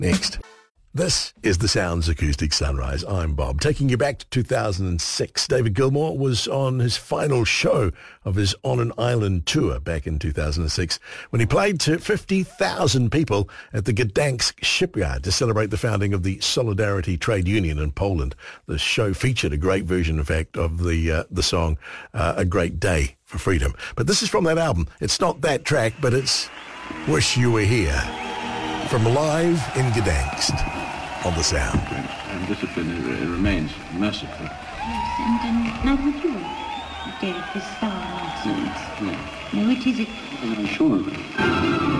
Next. This is the Sounds Acoustic Sunrise. I'm Bob, taking you back to 2006. David Gilmour was on his final show of his On an Island tour back in 2006 when he played to 50,000 people at the Gdansk shipyard to celebrate the founding of the Solidarity Trade Union in Poland. The show featured a great version, in fact, of the song A Great Day for Freedom. But this is from that album. It's not that track, but it's Wish You Were Here. From Live in Gdansk on the Sound. And discipline remains merciful. Yes, and now would you, David, this star nonsense? No. No, it is it. I'm sure of it.